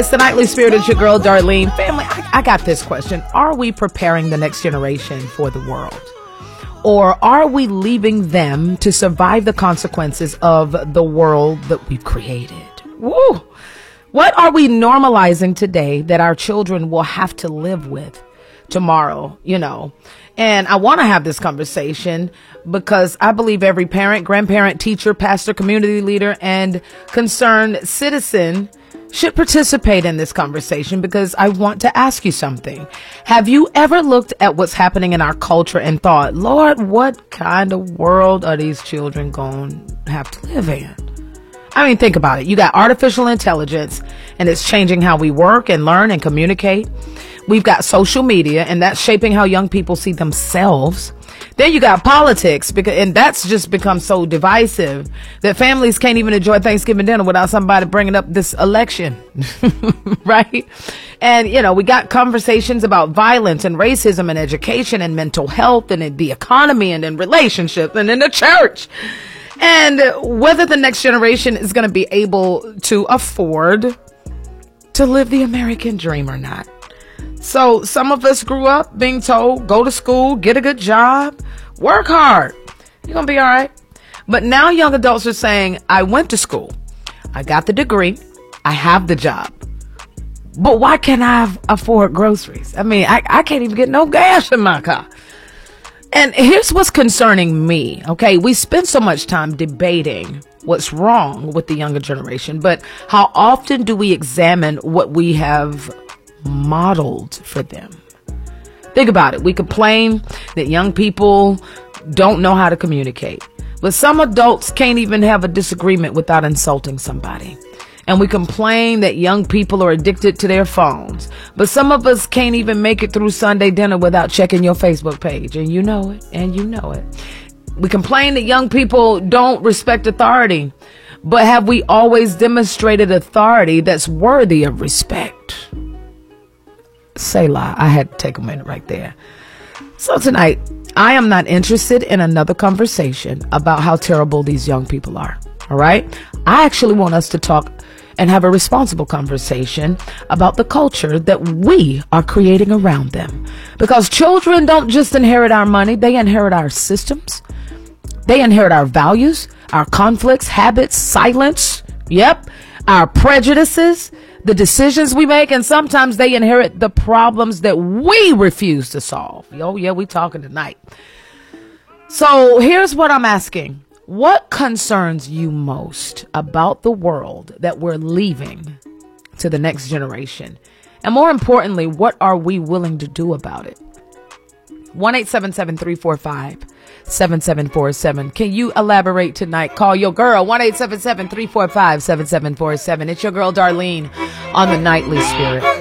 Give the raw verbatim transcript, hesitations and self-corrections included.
It's the Nightly Spirit. It's your girl, Darlene. Family, I, I got this question. Are we preparing the next generation for the world? Or are we leaving them to survive the consequences of the world that we've created? Woo! What are we normalizing today that our children will have to live with tomorrow, you know? And I want to have this conversation because I believe every parent, grandparent, teacher, pastor, community leader, and concerned citizen should participate in this conversation, because I want to ask you something. Have you ever looked at what's happening in our culture and thought, Lord, what kind of world are these children going to have to live in? I mean, think about it. You got artificial intelligence, and it's changing how we work and learn and communicate. We've got social media, and that's shaping how young people see themselves. Then you got politics, because, and that's just become so divisive that families can't even enjoy Thanksgiving dinner without somebody bringing up this election, right? And, you know, we got conversations about violence and racism and education and mental health and in the economy and in relationships and in the church. And whether the next generation is going to be able to afford to live the American dream or not. So some of us grew up being told, go to school, get a good job, work hard. You're going to be all right. But now young adults are saying, I went to school, I got the degree, I have the job. But why can't I afford groceries? I mean, I, I can't even get no gas in my car. And here's what's concerning me. Okay, we spend so much time debating what's wrong with the younger generation, but how often do we examine what we have modeled for them? Think about it. We complain that young people don't know how to communicate, but some adults can't even have a disagreement without insulting somebody. And we complain that young people are addicted to their phones, but some of us can't even make it through Sunday dinner without checking your Facebook page, and you know it, and you know it. We complain that young people don't respect authority, but have we always demonstrated authority that's worthy of respect? Selah. I had to take a minute right there. So tonight, I am not interested in another conversation about how terrible these young people are. All right? I actually want us to talk and have a responsible conversation about the culture that we are creating around them. Because children don't just inherit our money, they inherit our systems. They inherit our values, our conflicts, habits, silence. Yep. Our prejudices, the decisions we make, and sometimes they inherit the problems that we refuse to solve. Oh, yeah, we talking tonight. So here's what I'm asking. What concerns you most about the world that we're leaving to the next generation? And more importantly, what are we willing to do about it? one eight seven seven, three four five, seven seven four seven. Can you elaborate tonight? Call your girl, one eight seven seven, three four five, seven seven four seven. It's your girl, Darlene, on the Nightly Spirit.